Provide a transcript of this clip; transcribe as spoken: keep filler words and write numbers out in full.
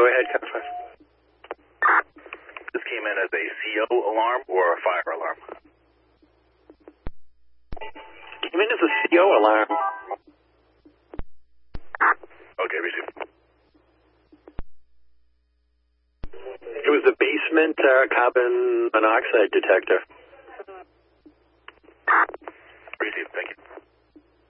Go ahead, Car five. This came in as a C O alarm or a fire alarm? Came in as a C O alarm. Okay, receive. It was the basement uh, carbon monoxide detector. Receive, thank you.